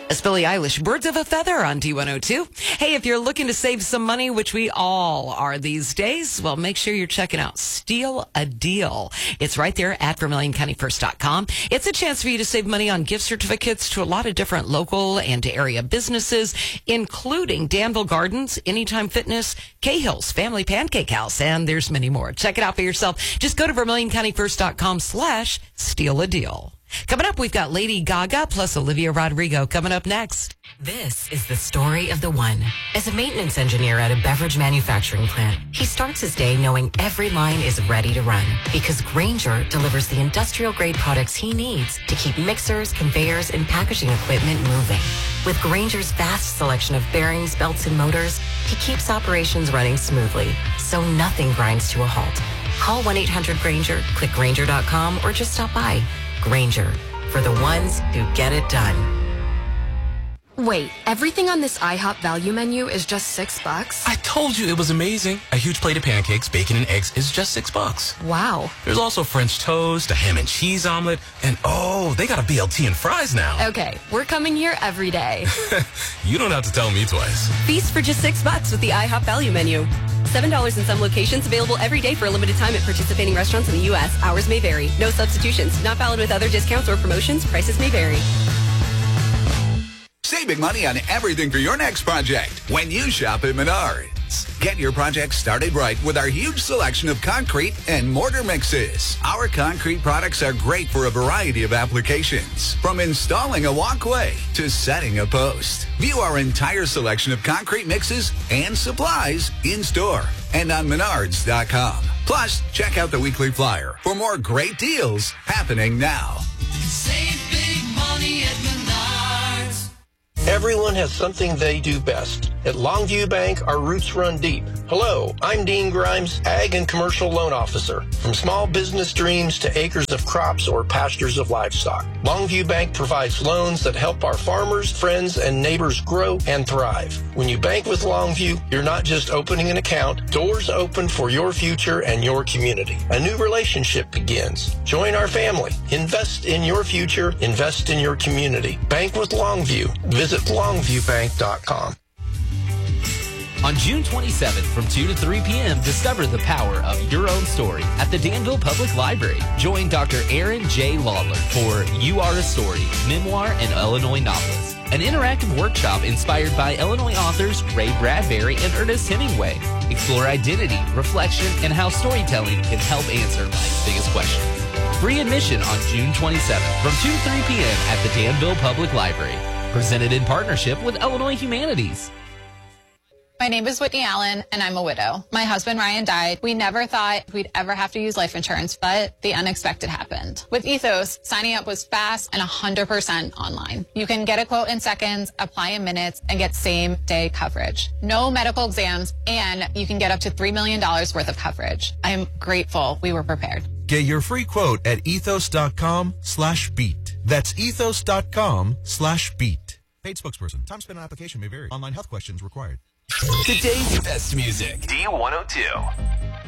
It's Billie Eilish, Birds of a Feather on D102. Hey, if you're looking to save some money, which we all are these days, well, make sure you're checking out Steal a Deal. It's right there at VermilionCountyFirst.com. It's a chance for you to save money on gift certificates to a lot of different local and area businesses, including Danville Gardens, Anytime Fitness, Cahill's Family Pancake House, and there's many more. Check it out for yourself. Just go to VermilionCountyFirst.com/Steal a Deal. Coming up, we've got Lady Gaga plus Olivia Rodrigo coming up next. This is the story of the one. As a maintenance engineer at a beverage manufacturing plant, he starts his day knowing every line is ready to run because Grainger delivers the industrial-grade products he needs to keep mixers, conveyors, and packaging equipment moving. With Grainger's vast selection of bearings, belts, and motors, he keeps operations running smoothly, so nothing grinds to a halt. Call 1-800-GRAINGER, click Grainger.com, or just stop by. Grainger, for the ones who get it done. Wait, everything on this IHOP value menu is just $6? I told you it was amazing. A huge plate of pancakes, bacon, and eggs is just $6. Wow. There's also French toast, a ham and cheese omelet, and oh, they got a BLT and fries now. Okay, we're coming here every day. You don't have to tell me twice. Feast for just $6 with the IHOP value menu. $7 in some locations, available every day for a limited time at participating restaurants in the U.S. Hours may vary. No substitutions. Not valid with other discounts or promotions. Prices may vary. Saving money on everything for your next project when you shop at Menards. Get your project started right with our huge selection of concrete and mortar mixes. Our concrete products are great for a variety of applications, from installing a walkway to setting a post. View our entire selection of concrete mixes and supplies in store and on Menards.com. Plus, check out the weekly flyer for more great deals happening now. Save big money at Menards. Everyone has something they do best. At Longview Bank, our roots run deep. Hello, I'm Dean Grimes, Ag and Commercial Loan Officer. From small business dreams to acres of crops or pastures of livestock, Longview Bank provides loans that help our farmers, friends, and neighbors grow and thrive. When you bank with Longview, you're not just opening an account. Doors open for your future and your community. A new relationship begins. Join our family. Invest in your future. Invest in your community. Bank with Longview. Visit longviewbank.com. On June 27th from 2 to 3 p.m., discover the power of your own story at the Danville Public Library. Join Dr. Aaron J. Lawler for You Are a Story, Memoir and Illinois Novelist, an interactive workshop inspired by Illinois authors Ray Bradbury and Ernest Hemingway. Explore identity, reflection, and how storytelling can help answer life's biggest questions. Free admission on June 27th from 2 to 3 p.m. at the Danville Public Library. Presented in partnership with Illinois Humanities. My name is Whitney Allen, and I'm a widow. My husband, Ryan, died. We never thought we'd ever have to use life insurance, but the unexpected happened. With Ethos, signing up was fast and 100% online. You can get a quote in seconds, apply in minutes, and get same-day coverage. No medical exams, and you can get up to $3 million worth of coverage. I am grateful we were prepared. Get your free quote at ethos.com/beat. That's ethos.com/beat. Paid spokesperson. Time spent on application may vary. Online health questions required. Today's best music. D102.